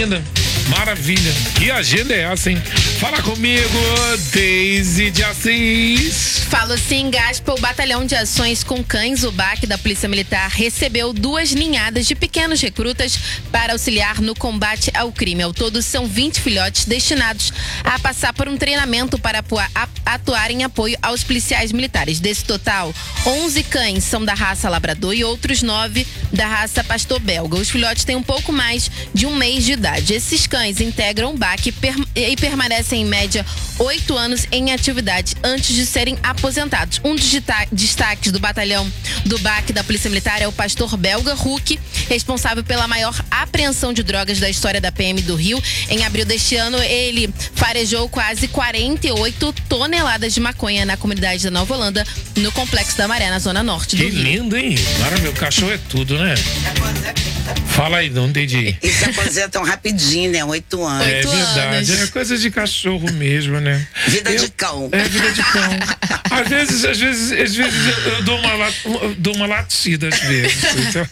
menina. Maravilha. Que agenda é essa, hein? Fala comigo, Deise de Assis. Falo sim, Gaspa. O Batalhão de Ações com Cães, o BAC da Polícia Militar, recebeu 2 ninhadas de pequenos recrutas para auxiliar no combate ao crime. Ao todo, são 20 filhotes destinados a passar por um treinamento para atuar em apoio aos policiais militares. Desse total, 11 cães são da raça labrador e outros 9 da raça pastor belga. Os filhotes têm um pouco mais de 1 mês de idade. Esses cães integram o BAC e permanecem em média 8 anos em atividade antes de serem aposentados. Um dos destaques do batalhão do BAC da Polícia Militar é o pastor belga Hulk, responsável pela maior apreensão de drogas da história da PM do Rio. Em abril deste ano, ele farejou quase 48 toneladas de maconha na comunidade da Nova Holanda, no Complexo da Maré, na zona norte do Rio. Que lindo, hein? Cara, meu cachorro é tudo, né? Fala aí, não entendi. E se aposentam rapidinho, né? 8 anos. É verdade, é coisa de cachorro mesmo, né? Vida de cão. É, vida de cão. Às vezes eu dou uma latida, às vezes. Então...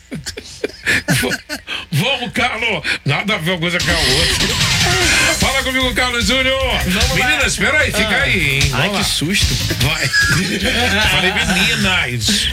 Vamos, Carlos! Nada a ver uma coisa com a outra. Fala comigo, Carlos Júnior! Meninas, espera aí, fica aí, hein? Ai, que susto. Vai. Falei meninas.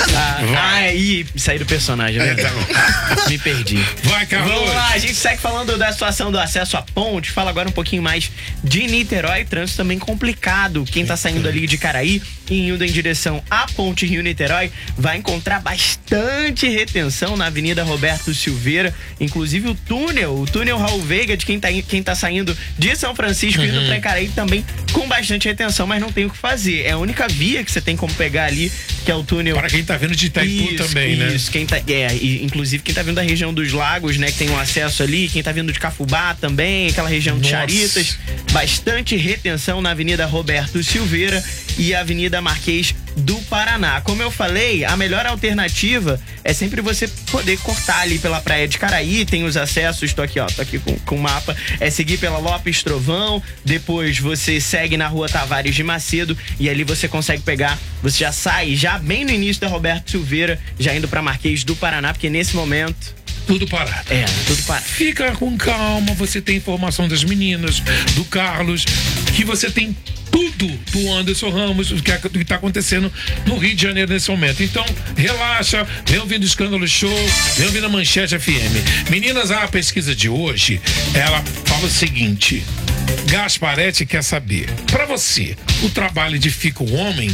Aí, saí do personagem, né? Me perdi. Vai, Carlos! Vamos lá, a gente segue falando da situação do acesso à ponte. Fala agora um pouquinho mais de Niterói. Trânsito também complicado. Quem tá saindo ali de Caraí e indo em direção à ponte Rio-Niterói vai encontrar bastante retenção na Avenida Roberto Silveira. Inclusive o túnel Raul Veiga, de quem tá saindo de São Francisco indo pra Caraí também com bastante retenção, mas não tem o que fazer. É a única via que você tem como pegar ali, que é o túnel. Para quem tá vindo de Itaipu também, né? Isso, inclusive quem tá vindo da região dos Lagos, né, que tem um acesso ali, quem tá vindo de Cafubá também, aquela região de Charitas, bastante retenção na Avenida Roberto Silveira e a Avenida Marquês do Paraná. Como eu falei, a melhor alternativa é sempre você poder cortar ali pela praia de Caraí, tem os acessos, tô aqui com o mapa, é seguir pela Lopes Trovão, depois você segue na Rua Tavares de Macedo e ali você consegue pegar, você já sai já bem no início da Roberto Silveira, já indo pra Marquês do Paraná, porque nesse momento tudo parado. Tudo parado. Fica com calma, você tem informação das meninas, do Carlos, que você tem tudo do Anderson Ramos, do que tá acontecendo no Rio de Janeiro nesse momento. Então, relaxa, vem ouvindo o Escândalo Show, vem ouvindo a Manchete FM. Meninas, a pesquisa de hoje, ela fala o seguinte: Gasparetti quer saber, pra você, o trabalho edifica o homem?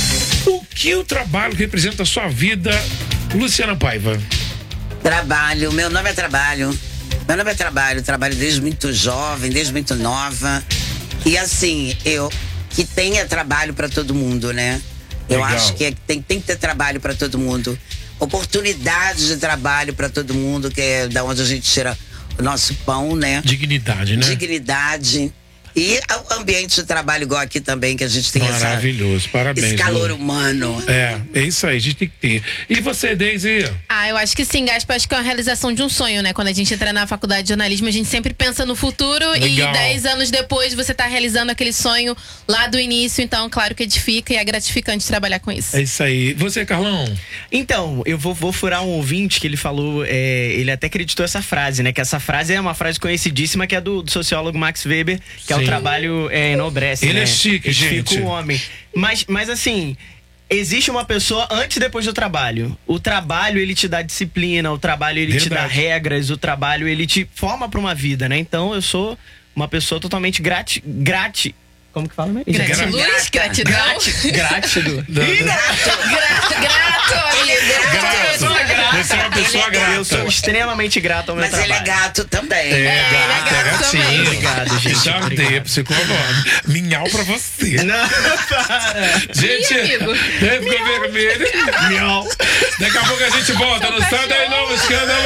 O que o trabalho representa a sua vida, Luciana Paiva? Trabalho, meu nome é trabalho. Trabalho desde muito jovem, desde muito nova. E assim, que tenha trabalho para todo mundo, né? Eu acho que tem que ter trabalho para todo mundo. Oportunidade de trabalho para todo mundo, que é da onde a gente tira o nosso pão, né? Dignidade, né? Dignidade. E o ambiente de trabalho igual aqui também, que a gente tem maravilhoso, parabéns. Esse calor humano. É isso aí, a gente tem que ter. E você, Deise? Eu acho que sim, Gaspa, acho que é uma realização de um sonho, né? Quando a gente entra na faculdade de jornalismo, a gente sempre pensa no futuro. Legal. E 10 anos depois você tá realizando aquele sonho lá do início, então claro que edifica e é gratificante trabalhar com isso. É isso aí. Você, Carlão? Então, eu vou furar um ouvinte que ele falou, ele até acreditou essa frase, né? Que essa frase é uma frase conhecidíssima, que é do sociólogo Max Weber, que é o trabalho enobrece, ele né? É chique, gente. Fica o homem. Mas assim, existe uma pessoa antes e depois do trabalho. O trabalho, ele te dá disciplina, o trabalho, ele te dá regras, o trabalho, ele te forma pra uma vida, né? Então, eu sou uma pessoa totalmente como que fala mesmo? Gratiluz, gratidão. Grátido. Você é uma pessoa grata. Eu sou extremamente grato ao meu trabalho. Mas ele é gato também. É gatinho. Obrigado, gente. Já dei a psicóloga. Minhau pra você. Não, para. Gente, ficou vermelho. Minhau. Daqui a pouco a gente volta. Não sai daí não, Escândalo.